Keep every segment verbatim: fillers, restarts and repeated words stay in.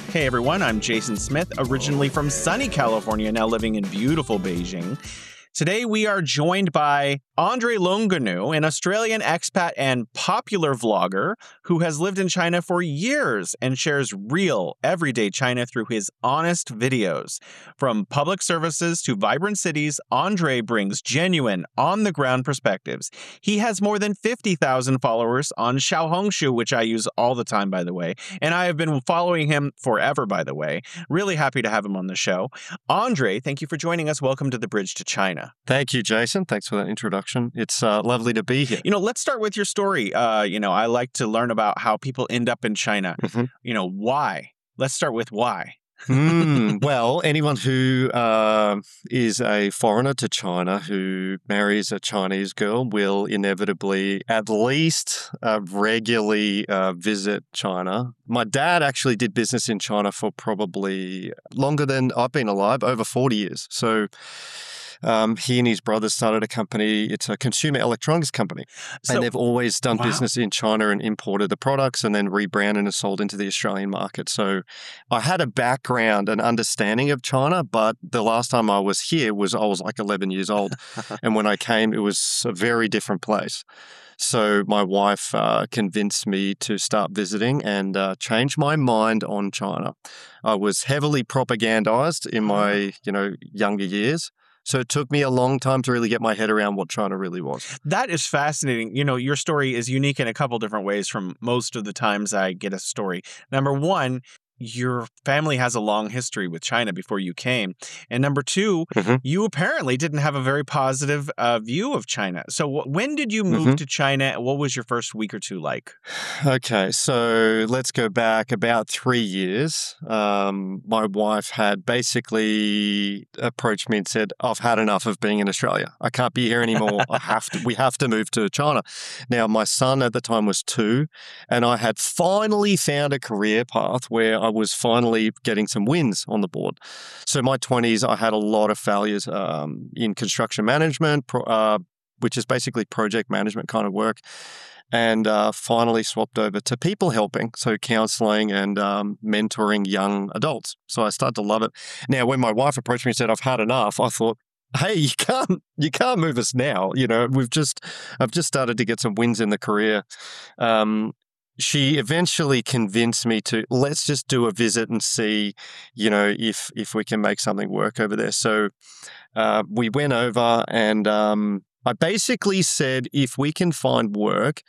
Hey everyone, I'm Jason Smith, originally from sunny California, now living in beautiful Beijing. Today we are joined by Andre Longanu, an Australian expat and popular vlogger who has lived in China for years and shares real, everyday China through his honest videos. From public services to vibrant cities, Andre brings genuine, on-the-ground perspectives. He has more than fifty thousand followers on Xiaohongshu, which I use all the time, by the way, and I have been following him forever, by the way. Really happy to have him on the show. Andre, thank you for joining us. Welcome to The Bridge to China. Thank you, Jason. Thanks for that introduction. It's uh, lovely to be here. You know, let's start with your story. Uh, you know, I like to learn about how people end up in China. Mm-hmm. You know, why? Let's start with why. mm, well, anyone who uh, is a foreigner to China who marries a Chinese girl will inevitably at least uh, regularly uh, visit China. My dad actually did business in China for probably longer than I've been alive, over forty years. So Um, he and his brother started a company. It's a consumer electronics company. So, and they've always done wow. business in China and imported the products and then rebranded and sold into the Australian market. So I had a background and understanding of China, but the last time I was here was I was like eleven years old. And when I came, it was a very different place. So my wife uh, convinced me to start visiting and uh, change my mind on China. I was heavily propagandized in my, you know, younger years. So it took me a long time to really get my head around what China really was. That is fascinating. You know, your story is unique in a couple different ways from most of the times I get a story. Number one, your family has a long history with China before you came. And number two, mm-hmm. you apparently didn't have a very positive uh, view of China. So w- when did you move mm-hmm. to China? What was your first week or two like? Okay, so let's go back about three years. Um, my wife had basically approached me and said, I've had enough of being in Australia. I can't be here anymore. I have to, we have to move to China. Now, my son at the time was two, and I had finally found a career path where I was finally getting some wins on the board. So my twenties, I had a lot of failures um, in construction management, uh, which is basically project management kind of work, and uh, finally swapped over to people helping, so counseling and um, mentoring young adults. So I started to love it. Now, when my wife approached me and said, I've had enough, I thought, hey, you can't, you can't move us now. You know, we've just, I've just started to get some wins in the career. Um, She eventually convinced me to let's just do a visit and see, you know, if if we can make something work over there. So uh, we went over and um, I basically said, if we can find work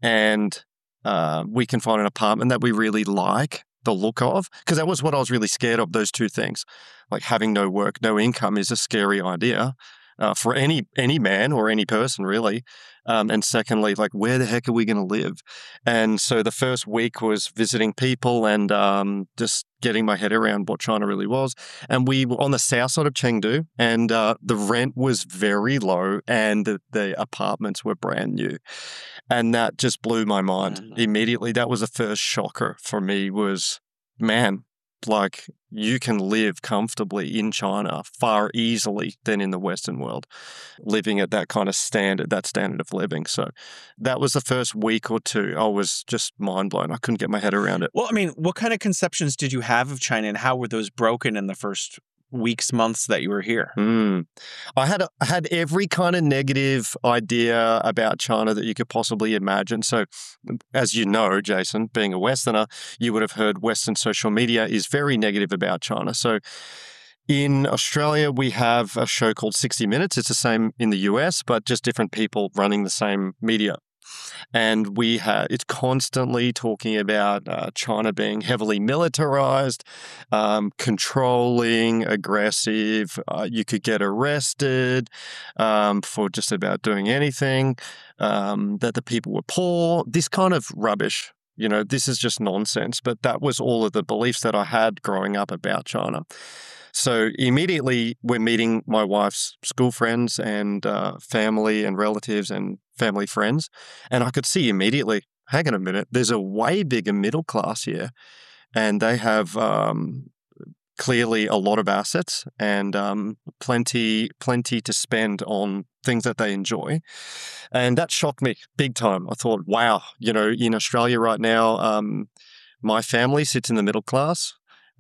and uh, we can find an apartment that we really like the look of, because that was what I was really scared of, those two things. Like having no work, no income is a scary idea. Uh, for any any man or any person, really. Um, and secondly, like, where the heck are we going to live? And so the first week was visiting people and um, just getting my head around what China really was. And we were on the south side of Chengdu, and uh, the rent was very low and the, the apartments were brand new. And that just blew my mind mm-hmm. immediately. That was the first shocker for me was, man, like you can live comfortably in China far easily than in the Western world, living at that kind of standard, that standard of living. So that was the first week or two. I was just mind blown. I couldn't get my head around it. Well, I mean, what kind of conceptions did you have of China and how were those broken in the first weeks, months that you were here? Mm. I had a, I had every kind of negative idea about China that you could possibly imagine. So as you know, Jason, being a Westerner, you would have heard Western social media is very negative about China. So in Australia, we have a show called sixty minutes. It's the same in the U S, but just different people running the same media. And we have, it's constantly talking about uh, China being heavily militarized, um, controlling, aggressive. Uh, you could get arrested um, for just about doing anything, um, that the people were poor, this kind of rubbish. You know, this is just nonsense. But that was all of the beliefs that I had growing up about China. So immediately we're meeting my wife's school friends and uh, family and relatives and family friends. And I could see immediately, hang on a minute, there's a way bigger middle class here. And they have um, clearly a lot of assets and um, plenty, plenty to spend on things that they enjoy. And that shocked me big time. I thought, wow, you know, in Australia right now, um, my family sits in the middle class.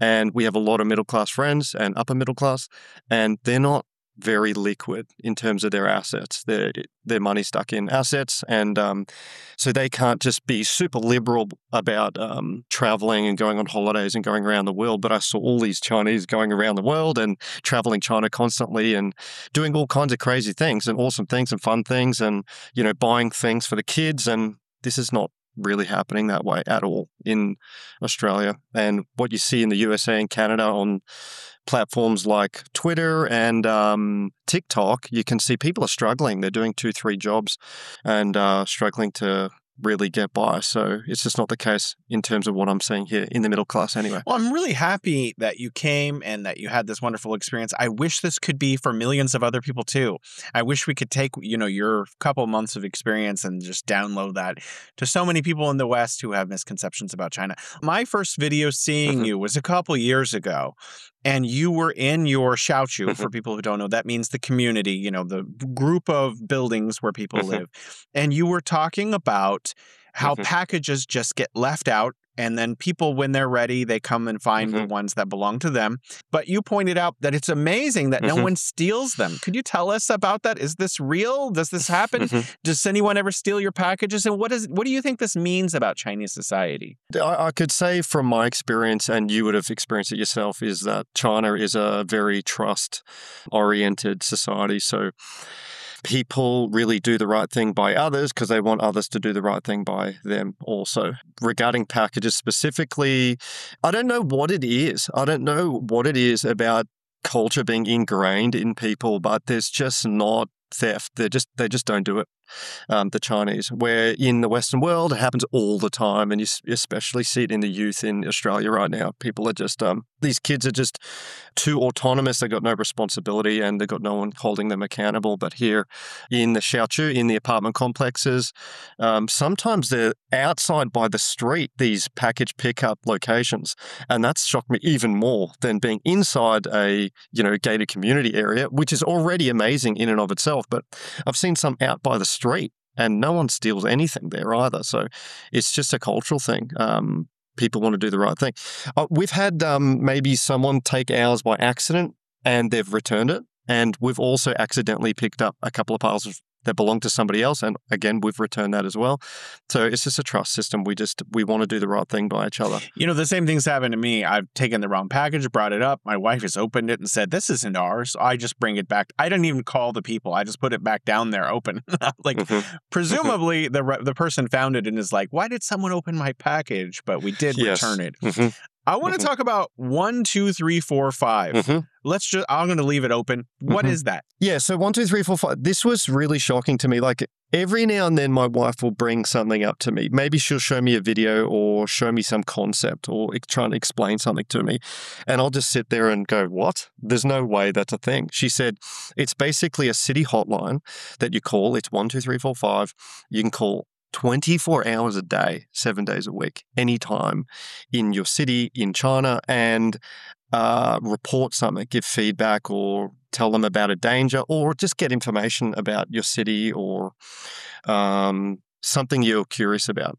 And we have a lot of middle class friends and upper middle class, and they're not very liquid in terms of their assets. Their their money stuck in assets, and um, so they can't just be super liberal about um, traveling and going on holidays and going around the world. But I saw all these Chinese going around the world and traveling China constantly and doing all kinds of crazy things and awesome things and fun things, and you know, buying things for the kids. And this is not really happening that way at all in Australia. And what you see in the U S A and Canada on platforms like Twitter and um, TikTok, you can see people are struggling. They're doing two, three jobs and uh, struggling to really get by. So it's just not the case in terms of what I'm seeing here in the middle class anyway. Well, I'm really happy that you came and that you had this wonderful experience. I wish this could be for millions of other people too. I wish we could take, you know, your couple months of experience and just download that to so many people in the West who have misconceptions about China. My first video seeing mm-hmm. you was a couple years ago. And you were in your xiaochu, mm-hmm. for people who don't know, that means the community, you know, the group of buildings where people mm-hmm. live. And you were talking about how mm-hmm. packages just get left out. And then people, when they're ready, they come and find mm-hmm. the ones that belong to them. But you pointed out that it's amazing that mm-hmm. no one steals them. Could you tell us about that? Is this real? Does this happen? Mm-hmm. Does anyone ever steal your packages? And what is what do you think this means about Chinese society? I, I could say from my experience, and you would have experienced it yourself, is that China is a very trust-oriented society. So people really do the right thing by others because they want others to do the right thing by them also. Regarding packages specifically, I don't know what it is. I don't know what it is about culture being ingrained in people, but there's just not theft. They just they just don't do it. Um, the Chinese, where in the Western world it happens all the time, and you especially see it in the youth in Australia right now. People are just um, these kids are just too autonomous. They got no responsibility, and they got no one holding them accountable. But here in the xiaochu, in the apartment complexes, um, sometimes they're outside by the street. These package pickup locations, and that's shocked me even more than being inside a you know gated community area, which is already amazing in and of itself. But I've seen some out by the street, and no one steals anything there either. So it's just a cultural thing. Um, people want to do the right thing. Uh, we've had um, maybe someone take ours by accident and they've returned it. And we've also accidentally picked up a couple of parcels that belong to somebody else. And again, we've returned that as well. So it's just a trust system. We just, we want to do the right thing by each other. You know, the same thing's happened to me. I've taken the wrong package, brought it up. My wife has opened it and said, this isn't ours. So I just bring it back. I didn't even call the people. I just put it back down there open. like, mm-hmm. presumably mm-hmm. the the person found it and is like, why did someone open my package? But we did yes. return it. Mm-hmm. I want to mm-hmm. talk about one, two, three, four, five. Mm-hmm. Let's just, I'm going to leave it open. What mm-hmm. is that? Yeah. So one, two, three, four, five. This was really shocking to me. Like every now and then my wife will bring something up to me. Maybe she'll show me a video or show me some concept or try and explain something to me. And I'll just sit there and go, what? There's no way that's a thing. She said, it's basically a city hotline that you call. It's one, two, three, four, five. You can call twenty-four hours a day, seven days a week, anytime in your city, in China, and uh, report something, give feedback or tell them about a danger or just get information about your city or um, something you're curious about.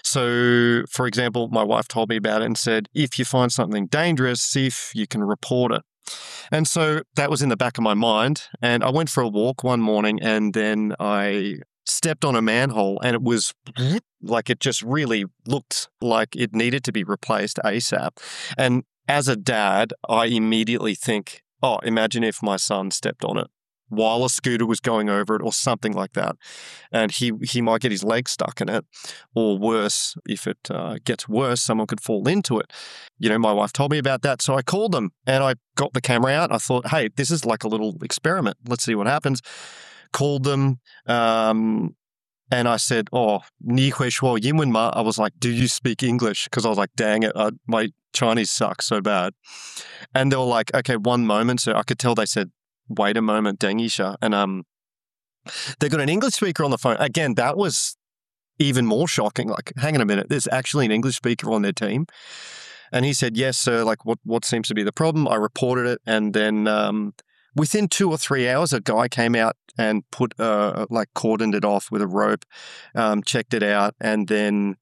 So, for example, my wife told me about it and said, if you find something dangerous, see if you can report it. And so that was in the back of my mind. And I went for a walk one morning and then I stepped on a manhole and it was like it just really looked like it needed to be replaced ASAP. And as a dad, I immediately think, oh, imagine if my son stepped on it while a scooter was going over it or something like that. And he, he might get his leg stuck in it, or worse, if it uh, gets worse, someone could fall into it. You know, my wife told me about that. So I called them and I got the camera out. I thought, hey, this is like a little experiment. Let's see what happens. Called them, um, and I said, oh, 你会说英文吗? I was like, do you speak English? Because I was like, dang it, I, my Chinese sucks so bad. And they were like, okay, one moment. So I could tell they said, wait a moment, 等一下. And um, they got an English speaker on the phone. Again, that was even more shocking. Like, hang on a minute, there's actually an English speaker on their team. And he said, yes, sir, like what, what seems to be the problem? I reported it. And then um, within two or three hours, a guy came out and put, uh, like cordoned it off with a rope, um, checked it out, and then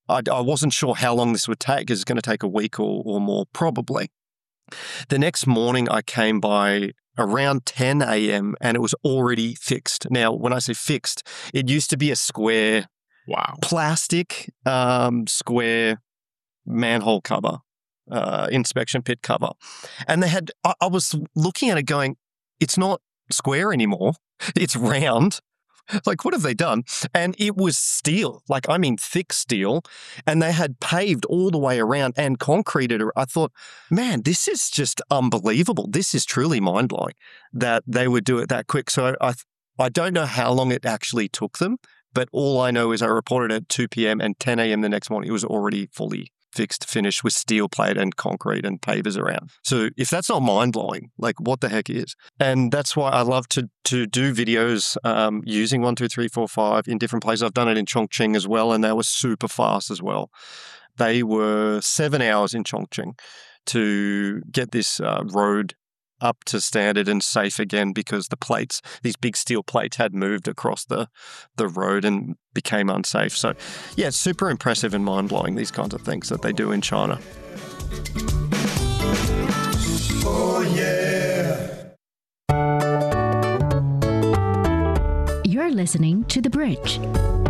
I, I wasn't sure how long this would take. Is it going to take a week or, or more? Probably. The next morning, I came by around ten a.m. and it was already fixed. Now, when I say fixed, it used to be a square, wow, plastic um, square manhole cover, uh, inspection pit cover. And they had, I, I was looking at it going, it's not square anymore. It's round. Like, what have they done? And it was steel, like, I mean, thick steel. And they had paved all the way around and concreted. I thought, man, this is just unbelievable. This is truly mind-blowing that they would do it that quick. So I, I don't know how long it actually took them, but all I know is I reported at two p.m. and ten a.m. the next morning, it was already fully fixed, finished with steel plate and concrete and pavers around. So if that's not mind-blowing, like what the heck is? And that's why I love to to do videos um, using one, two, three, four, five in different places. I've done it in Chongqing as well, and they were super fast as well. They were seven hours in Chongqing to get this uh, road up to standard and safe again because the plates, these big steel plates had moved across the, the road and became unsafe. So yeah, it's super impressive and mind-blowing, these kinds of things that they do in China. Oh yeah. You're listening to The Bridge.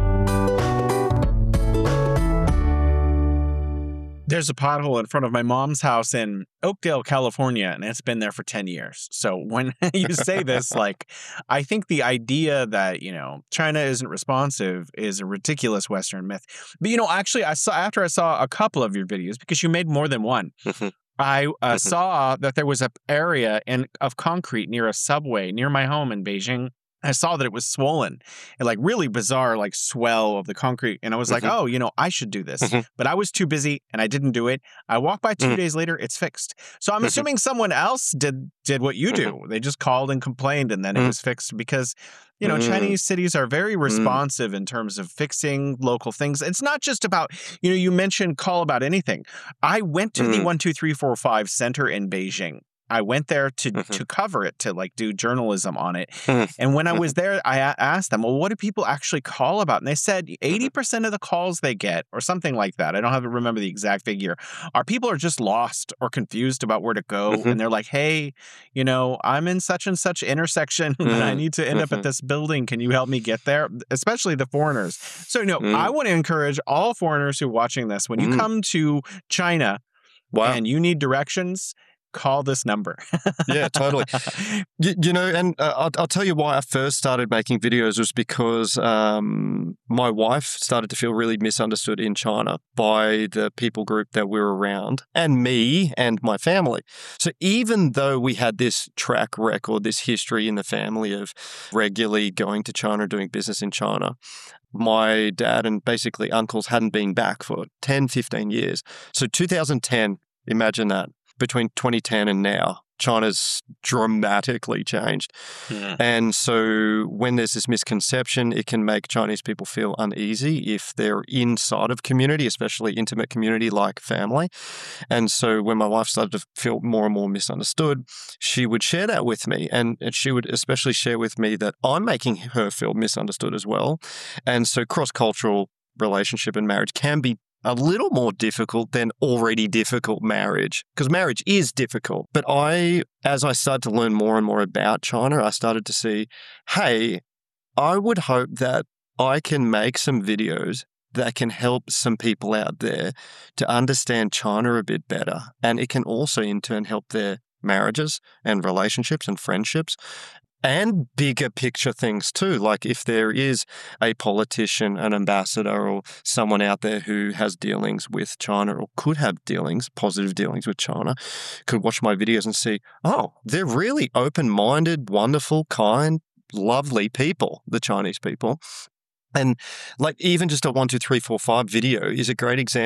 There's a pothole in front of my mom's house in Oakdale, California, and it's been there for ten years. So when you say this, like, I think the idea that, you know, China isn't responsive is a ridiculous Western myth. But, you know, actually, I saw after I saw a couple of your videos, because you made more than one, I uh, saw that there was an area in, of concrete near a subway near my home in Beijing. I saw that it was swollen and like really bizarre, like swell of the concrete. And I was like, Mm-hmm. oh, you know, I should do this. Mm-hmm. But I was too busy and I didn't do it. I walked by two Mm-hmm. days later, it's fixed. So I'm Mm-hmm. assuming someone else did did what you do. They just called and complained and then Mm-hmm. it was fixed because, you know, Mm-hmm. Chinese cities are very responsive in terms of fixing local things. It's not just about, you know, you mentioned call about anything. I went to Mm-hmm. the one two three four five center in Beijing. I went there to Mm-hmm. to cover it, to like do journalism on it. Mm-hmm. And when I was there, I a- asked them, well, what do people actually call about? And they said eighty percent of the calls they get, or something like that, I don't have to remember the exact figure, are people are just lost or confused about where to go. Mm-hmm. And they're like, hey, you know, I'm in such and such intersection and I need to end up at this building. Can you help me get there? Especially the foreigners. So, you know, Mm-hmm. I want to encourage all foreigners who are watching this, when you Mm-hmm. come to China Wow. and you need directions, call this number. Yeah, totally. You, you know, and uh, I'll, I'll tell you why I first started making videos was because um, my wife started to feel really misunderstood in China by the people group that we were around, and me and my family. So even though we had this track record, this history in the family of regularly going to China, doing business in China, my dad and basically uncles hadn't been back for ten, fifteen years. So two thousand ten, imagine that. Between twenty ten and now, China's dramatically changed. Yeah. And so when there's this misconception, it can make Chinese people feel uneasy if they're inside of community, especially intimate community like family. And so when my wife started to feel more and more misunderstood, she would share that with me. And, and she would especially share with me that I'm making her feel misunderstood as well. And so cross-cultural relationship and marriage can be a little more difficult than already difficult marriage, because marriage is difficult. But I, as I started to learn more and more about China, I started to see, hey, I would hope that I can make some videos that can help some people out there to understand China a bit better. And it can also in turn help their marriages and relationships and friendships. And bigger picture things too, like if there is a politician, an ambassador, or someone out there who has dealings with China or could have dealings, positive dealings with China, could watch my videos and see, oh, they're really open-minded, wonderful, kind, lovely people, the Chinese people. And like even just a one, two, three, four, five video is a great example.